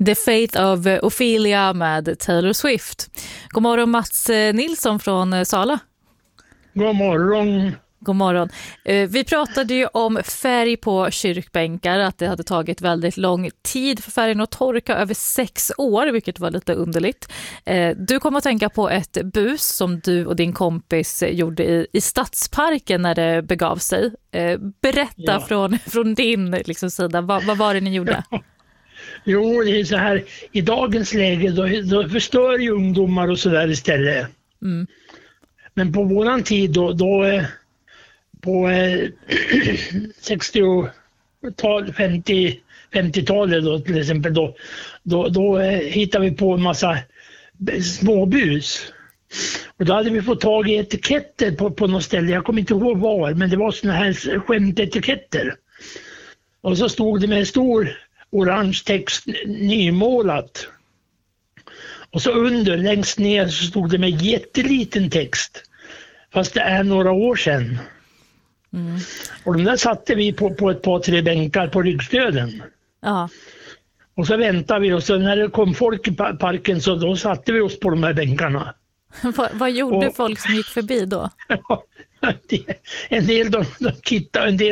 The Fate of Ophelia med Taylor Swift. God morgon Mats Nilsson från Sala. God morgon. God morgon. Vi pratade ju om färg på kyrkbänkar, att det hade tagit väldigt lång tid för färgen att torka, över 6 år, vilket var lite underligt. Du kom att tänka på ett bus som du och din kompis gjorde i Stadsparken när det begav sig. Berätta från din sida, vad var det ni gjorde? Jo, det är så här, i dagens läge då förstör ju ungdomar och sådär istället. Mm. Men på våran tid då på 50-talet då till exempel, då hittade vi på en massa småbus. Och då hade vi fått tag i etiketter på något ställe, jag kommer inte ihåg var, men det var såna här skämtetiketter. Och så stod det med stor orange text, nymålat. Och så längst ner så stod det med jätteliten text. Fast det är några år sedan. Mm. Och de där satte vi på ett par 3 bänkar på ryggstöden. Ja. Och så väntade vi, och så när det kom folk i parken så då satte vi oss på de här bänkarna. Vad gjorde folk som gick förbi då? En del de tittade, en del